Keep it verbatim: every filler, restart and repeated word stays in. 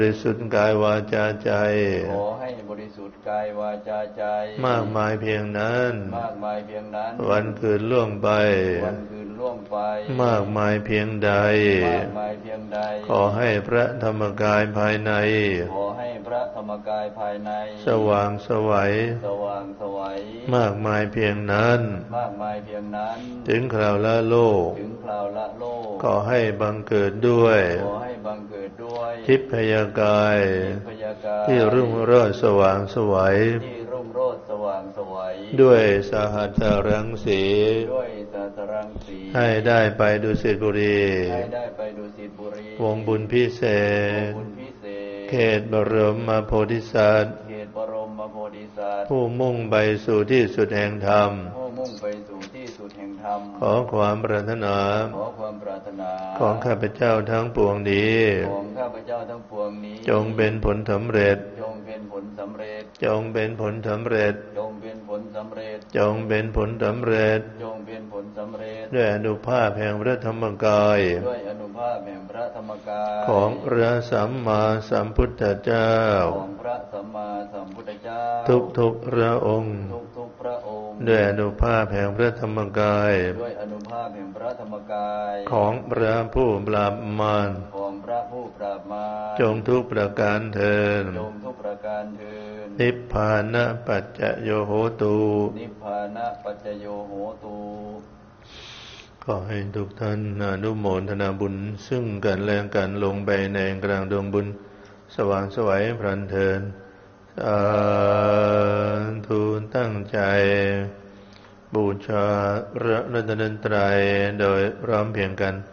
บริสุทธิ์กายวาจาใจขอให้บริสุทธิ์กายวาจาใจมากมายเพียงนั้นมากมายเพียงนั้นวันคืนล่วงไปวันคืนล่วงไปมากมายเพียงใดมากมายเพียงใดขอให้พระธรรมกายภายในขอให้พระธรรมกายภายในสว่างไสวสว่างไสวมากมายเพียงนั้นมากมายเพียงนั้นถึงคราวละโลกถึงคราวละโลกขอให้บังเกิดด้วยขอให้บังเกิดด้วยทิพยกายที่รุ่งโรจน์สว่างไสวที่รุ่งโรจน์สว่างไสวด้วยสหัสรังสีด้วยสหัสรังสีให้ได้ไปดุสิตบุรีให้ได้ไปดุสิตบุรีวงบุญพิเศษวงบุญพิเศษเขตบรมโพธิสัตว์เขตบรมโพธิสัตว์ผู้มุ่งไปสู่ที่สุดแห่งธรรมผู้มุ่งไปสู่ที่สุดแห่งธรรมขอความปรารถนาขอความปรารถนาของข้าพเจ้าทั้งปวงนี้ของข้าพเจ้าทั้งปวงนี้จงเป็นผลสำเร็จจงเป็นผลสำเร็จจงเป็นผลสำเร็จจงเป็นผลสำเร็จจงเป็นผลสำเร็จจงเป็นผลสำเร็จด้วยอนุภาพแห่งพระธรรมกายด้วยอนุภาพแห่งพระธรรมกายของพระสัมมาสัมพุทธเจ้าของพระสัมมาสัมพุทธเจ้าทุกทุกพระองค์ทุกทุกพระองค์ด้วยอนุภาพแห่งพระธรรมกายด้วยอนุภาพแห่งพระธรรมกายของพระผู้ปราบมารของพระผู้ปราบมารจงทุกประการเถิดจงทุกประการเถิดนิพพานะปัจจโยโหตุนิพพานะปัจจโยโหตุขอให้ทุกท่านอนุโมทนาบุญซึ่งกันและกันลงไปในกลางดวงบุญสว่างไสวพลันเทินสาธุตั้งใจบูชาพระรัตนตรัยโดยพร้อมเพรียงกัน